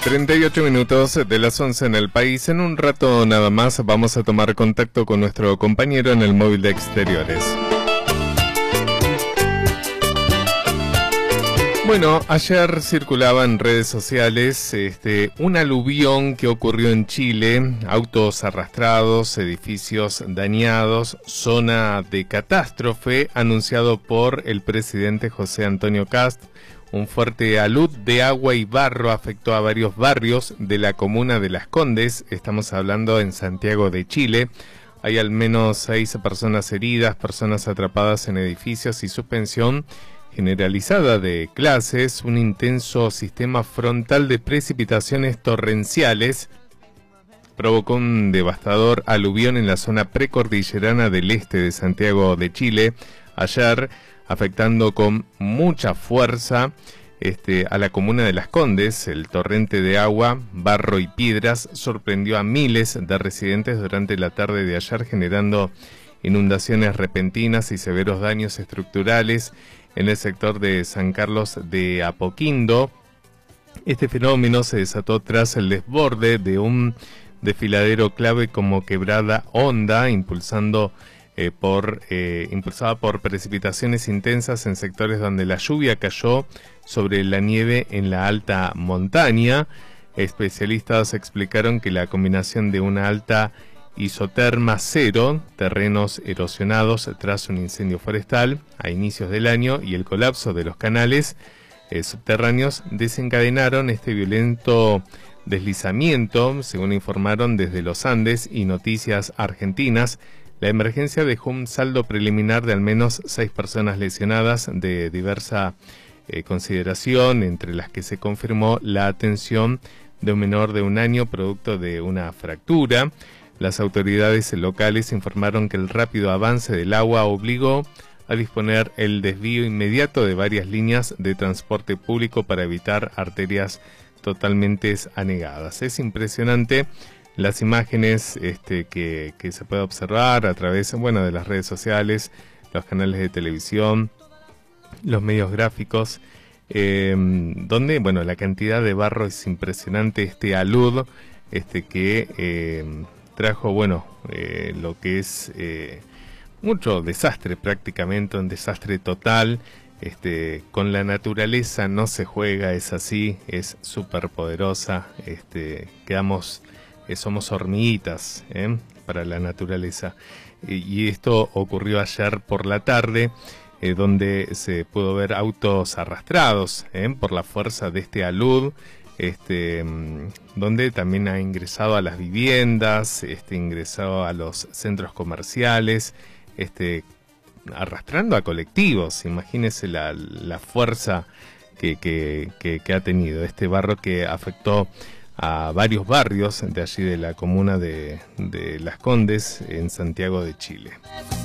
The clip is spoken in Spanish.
38 minutos de las 11 en el país. En un rato nada más vamos a tomar contacto con nuestro compañero en el móvil de exteriores. Bueno, ayer circulaba en redes sociales un aluvión que ocurrió en Chile, autos arrastrados, edificios dañados, zona de catástrofe, anunciado por el presidente José Antonio Kast. Un fuerte alud de agua y barro afectó a varios barrios de la comuna de Las Condes, estamos hablando en Santiago de Chile. Hay al menos 6 personas heridas, personas atrapadas en edificios y suspensión generalizada de clases. Un intenso sistema frontal de precipitaciones torrenciales provocó un devastador aluvión en la zona precordillerana del este de Santiago de Chile ayer, afectando con mucha fuerza a la comuna de Las Condes. El torrente de agua, barro y piedras sorprendió a miles de residentes durante la tarde de ayer, generando inundaciones repentinas y severos daños estructurales en el sector de San Carlos de Apoquindo. Este fenómeno se desató tras el desborde de un desfiladero clave como Quebrada Honda, impulsada por precipitaciones intensas en sectores donde la lluvia cayó sobre la nieve en la alta montaña. Especialistas explicaron que la combinación de una alta isoterma cero, terrenos erosionados tras un incendio forestal a inicios del año y el colapso de los canales subterráneos desencadenaron este violento deslizamiento, según informaron desde los Andes y Noticias Argentinas. La emergencia dejó un saldo preliminar de al menos 6 personas lesionadas de diversa consideración, entre las que se confirmó la atención de un menor de 1 año producto de una fractura. Las autoridades locales informaron que el rápido avance del agua obligó a disponer el desvío inmediato de varias líneas de transporte público para evitar arterias totalmente anegadas. Es impresionante las imágenes que se puede observar a través de las redes sociales, los canales de televisión, los medios gráficos, donde la cantidad de barro es impresionante. Este alud que trajo lo que es mucho desastre, prácticamente un desastre total. Con la naturaleza no se juega, es así, es súper poderosa. Somos hormiguitas para la naturaleza. Y esto ocurrió ayer por la tarde, donde se pudo ver autos arrastrados por la fuerza de este alud, donde también ha ingresado a las viviendas, ingresado a los centros comerciales, arrastrando a colectivos. Imagínense la fuerza que ha tenido este barro, que afectó a varios barrios de allí de la comuna de Las Condes en Santiago de Chile.